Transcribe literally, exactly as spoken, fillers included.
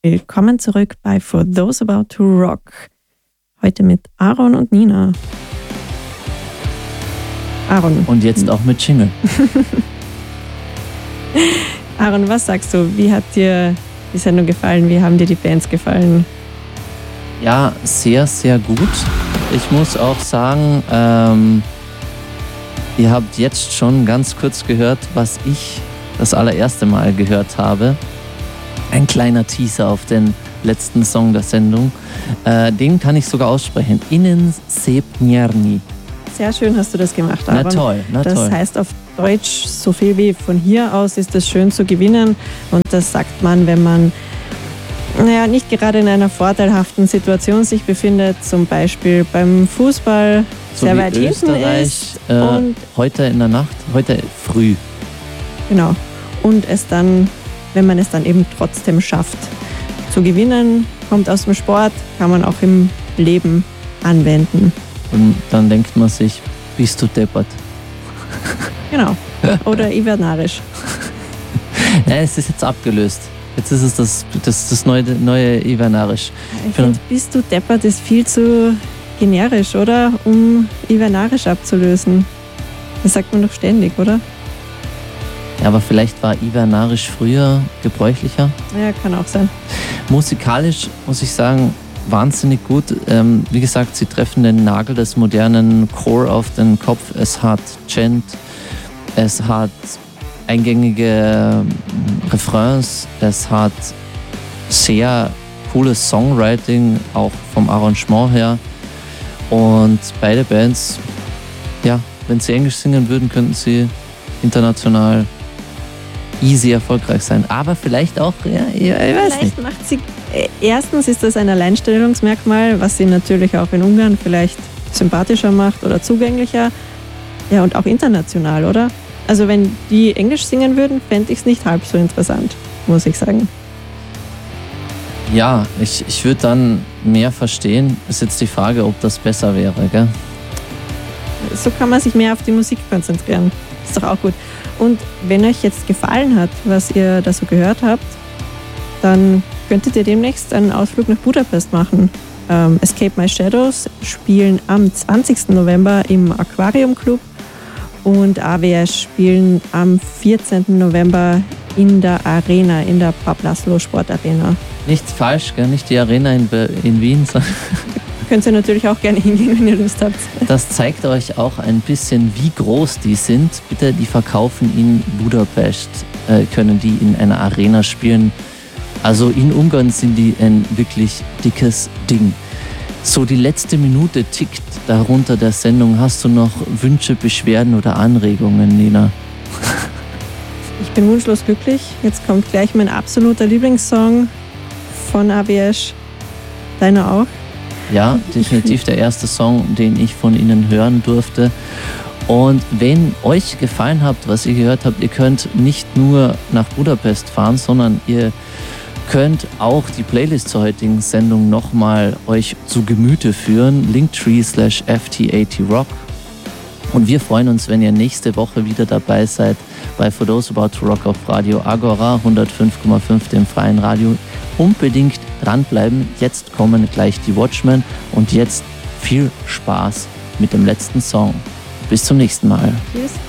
Willkommen zurück bei For Those About to Rock. Heute mit Aaron und Nina. Aaron. Und jetzt auch mit Jingle. Aaron, was sagst du? Wie hat dir die Sendung gefallen? Wie haben dir die Bands gefallen? Ja, sehr, sehr gut. Ich muss auch sagen, ähm, ihr habt jetzt schon ganz kurz gehört, was ich das allererste Mal gehört habe. Ein kleiner Teaser auf den letzten Song der Sendung. Äh, den kann ich sogar aussprechen. Innen Sepnjerni. Sehr schön hast du das gemacht, Aaron. Na toll, na das toll. Das heißt auf Deutsch so viel wie von hier aus ist es schön zu gewinnen. Und das sagt man, wenn man naja, nicht gerade in einer vorteilhaften Situation sich befindet, zum Beispiel beim Fußball so sehr wie weit hinten ist. Äh, und heute in der Nacht, heute früh. Genau. Und es dann, wenn man es dann eben trotzdem schafft zu gewinnen, kommt aus dem Sport, kann man auch im Leben anwenden. Und dann denkt man sich, bist du deppert? Genau. Oder ich werde narrisch. Ja, es ist jetzt abgelöst. Jetzt ist es das, das, das neue, neue Ivernarisch. Ich finde, bist du deppert ist viel zu generisch, oder? Um Ivernarisch abzulösen. Das sagt man doch ständig, oder? Ja, aber vielleicht war Ivernarisch früher gebräuchlicher. Ja, kann auch sein. Musikalisch muss ich sagen, wahnsinnig gut. Ähm, wie gesagt, sie treffen den Nagel des modernen Core auf den Kopf. Es hat Chant, es hat eingängige Refrains, es hat sehr cooles Songwriting, auch vom Arrangement her. Und beide Bands, ja, wenn sie Englisch singen würden, könnten sie international easy erfolgreich sein. Aber vielleicht auch, ja, ich weiß vielleicht nicht. Macht sie, erstens ist das ein Alleinstellungsmerkmal, was sie natürlich auch in Ungarn vielleicht sympathischer macht oder zugänglicher. Ja, und auch international, oder? Also wenn die Englisch singen würden, fände ich es nicht halb so interessant, muss ich sagen. Ja, ich, ich würde dann mehr verstehen. Ist jetzt die Frage, ob das besser wäre, gell? So kann man sich mehr auf die Musik konzentrieren. Ist doch auch gut. Und wenn euch jetzt gefallen hat, was ihr da so gehört habt, dann könntet ihr demnächst einen Ausflug nach Budapest machen. Ähm, Escape My Shadows spielen am zwanzigsten November im Aquarium Club und A W S spielen am vierzehnten November in der Arena, in der Paplaslo Sportarena. Nicht falsch, gell? Nicht die Arena in, in Wien, sondern könnt ihr natürlich auch gerne hingehen, wenn ihr Lust habt. Das zeigt euch auch ein bisschen, wie groß die sind. Bitte, die verkaufen in Budapest, äh, können die in einer Arena spielen. Also in Ungarn sind die ein wirklich dickes Ding. So, die letzte Minute tickt darunter der Sendung. Hast du noch Wünsche, Beschwerden oder Anregungen, Nina? Ich bin wunschlos glücklich. Jetzt kommt gleich mein absoluter Lieblingssong von A W S. Deiner auch? Ja, definitiv der erste Song, den ich von Ihnen hören durfte. Und wenn euch gefallen hat, was ihr gehört habt, ihr könnt nicht nur nach Budapest fahren, sondern ihr könnt auch die Playlist zur heutigen Sendung nochmal euch zu Gemüte führen. Linktree slash F T A T Rock. Und wir freuen uns, wenn ihr nächste Woche wieder dabei seid bei For Those About to Rock auf Radio Agora hundertfünf Komma fünf, dem freien Radio. Unbedingt dranbleiben. Jetzt kommen gleich die Watchmen und jetzt viel Spaß mit dem letzten Song. Bis zum nächsten Mal. Tschüss.